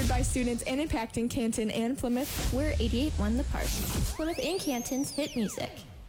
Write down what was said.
powered by students and impacting Canton and Plymouth. We're 88.1 The Park, Plymouth and Canton's hit music.